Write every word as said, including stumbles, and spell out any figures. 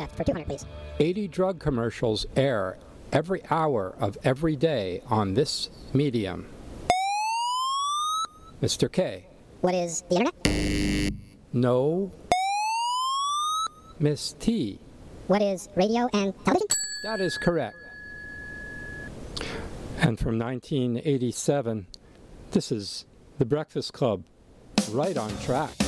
Internet for two hundred, please. eighty drug commercials air every hour of every day on this medium. Mister K. What is the Internet? No. Miss T. What is radio and television? That is correct. And from nineteen eighty-seven, this is The Breakfast Club, right on track.